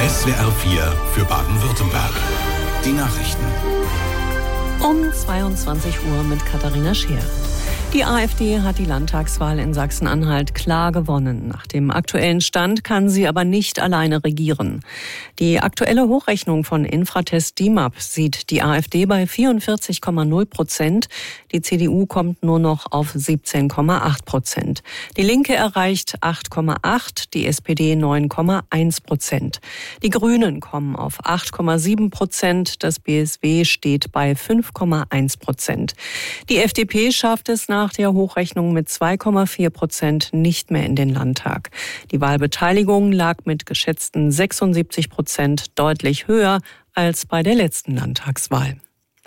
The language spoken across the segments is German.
SWR 4 für Baden-Württemberg. Die Nachrichten. Um 22 Uhr mit Katharina Scheer. Die AfD hat die Landtagswahl in Sachsen-Anhalt klar gewonnen. Nach dem aktuellen Stand kann sie aber nicht alleine regieren. Die aktuelle Hochrechnung von Infratest DIMAP sieht die AfD bei 44,0%. Die CDU kommt nur noch auf 17,8%. Die Linke erreicht 8,8%, die SPD 9,1%. Die Grünen kommen auf 8,7%, das BSW steht bei 5,1%. Die FDP schafft es nach der Hochrechnung mit 2,4% nicht mehr in den Landtag. Die Wahlbeteiligung lag mit geschätzten 76% deutlich höher als bei der letzten Landtagswahl.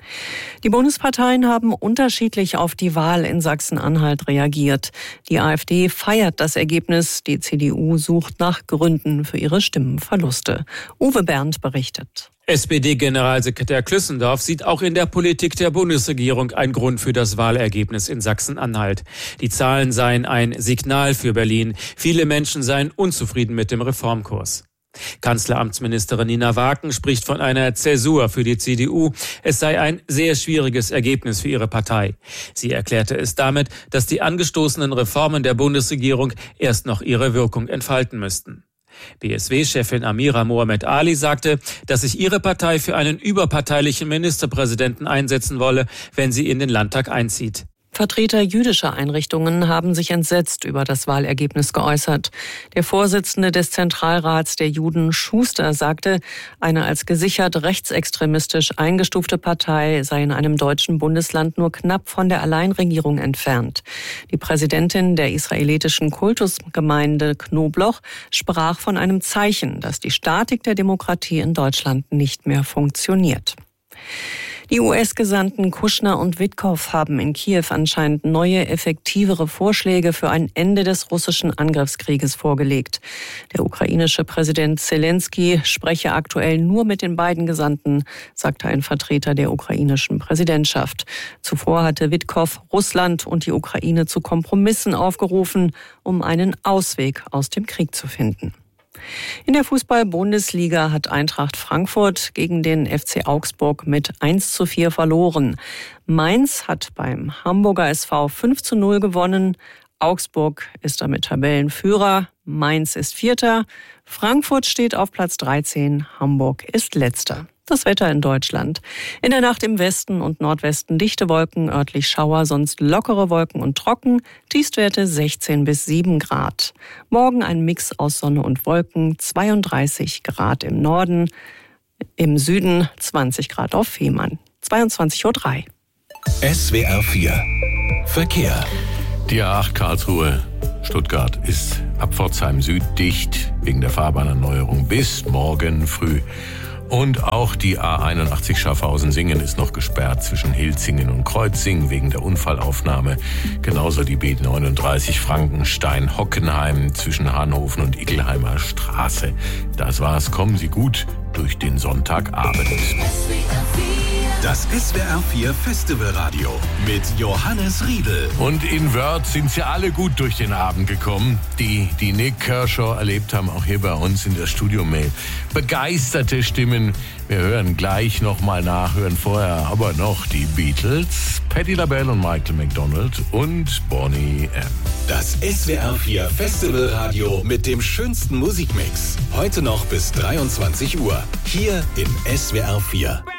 Die Bundesparteien haben unterschiedlich auf die Wahl in Sachsen-Anhalt reagiert. Die AfD feiert das Ergebnis, die CDU sucht nach Gründen für ihre Stimmenverluste. Uwe Berndt berichtet. SPD-Generalsekretär Klüssendorf sieht auch in der Politik der Bundesregierung einen Grund für das Wahlergebnis in Sachsen-Anhalt. Die Zahlen seien ein Signal für Berlin. Viele Menschen seien unzufrieden mit dem Reformkurs. Kanzleramtsministerin Nina Waken spricht von einer Zäsur für die CDU. Es sei ein sehr schwieriges Ergebnis für ihre Partei. Sie erklärte es damit, dass die angestoßenen Reformen der Bundesregierung erst noch ihre Wirkung entfalten müssten. BSW-Chefin Amira Mohamed Ali sagte, dass sich ihre Partei für einen überparteilichen Ministerpräsidenten einsetzen wolle, wenn sie in den Landtag einzieht. Vertreter jüdischer Einrichtungen haben sich entsetzt über das Wahlergebnis geäußert. Der Vorsitzende des Zentralrats der Juden, Schuster, sagte, eine als gesichert rechtsextremistisch eingestufte Partei sei in einem deutschen Bundesland nur knapp von der Alleinregierung entfernt. Die Präsidentin der israelitischen Kultusgemeinde Knobloch sprach von einem Zeichen, dass die Statik der Demokratie in Deutschland nicht mehr funktioniert. Die US-Gesandten Kushner und Witkow haben in Kiew anscheinend neue, effektivere Vorschläge für ein Ende des russischen Angriffskrieges vorgelegt. Der ukrainische Präsident Zelensky spreche aktuell nur mit den beiden Gesandten, sagte ein Vertreter der ukrainischen Präsidentschaft. Zuvor hatte Witkow Russland und die Ukraine zu Kompromissen aufgerufen, um einen Ausweg aus dem Krieg zu finden. In der Fußball-Bundesliga hat Eintracht Frankfurt gegen den FC Augsburg mit 1:4 verloren. Mainz hat beim Hamburger SV 5:0 gewonnen. Augsburg ist damit Tabellenführer. Mainz ist Vierter. Frankfurt steht auf Platz 13. Hamburg ist Letzter. Das Wetter in Deutschland. In der Nacht im Westen und Nordwesten dichte Wolken, örtlich Schauer, sonst lockere Wolken und trocken. Tiefstwerte 16 bis 7 Grad. Morgen ein Mix aus Sonne und Wolken, 32 Grad im Norden. Im Süden 20 Grad auf Fehmarn. 22:03 Uhr. SWR 4 Verkehr. Die A8 Karlsruhe Stuttgart ist ab Pforzheim Süd dicht wegen der Fahrbahnerneuerung bis morgen früh. Und auch die A81 Schaffhausen-Singen ist noch gesperrt zwischen Hilzingen und Kreuzing wegen der Unfallaufnahme. Genauso die B39 Frankenstein-Hockenheim zwischen Hahnhofen und Ickelheimer Straße. Das war's. Kommen Sie gut durch den Sonntagabend. Das SWR 4 Festivalradio mit Johannes Riedel. Und in Wörth sind sie alle gut durch den Abend gekommen, die Nick Kershaw erlebt haben, auch hier bei uns in der Studio-Mail. Begeisterte Stimmen. Wir hören gleich nochmal nach, hören vorher aber noch die Beatles, Patti LaBelle und Michael McDonald und Bonnie M. Das SWR 4 Festivalradio mit dem schönsten Musikmix. Heute noch bis 23 Uhr. Hier im SWR 4.